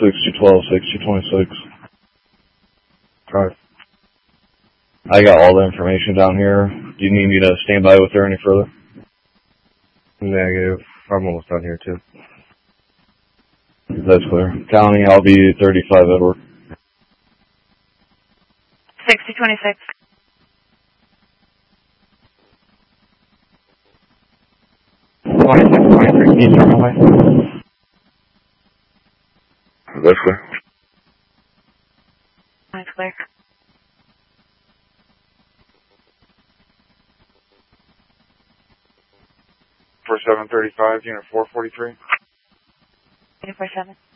6012, 6026. Alright. I got all the information down here. Do you need me to stand by with her any further? Negative. I'm almost done here too. That's clear. County, I'll be 35 Edward. 6026. Eastern Highway. That's clear. That's clear. For 735, unit 443. Unit 47.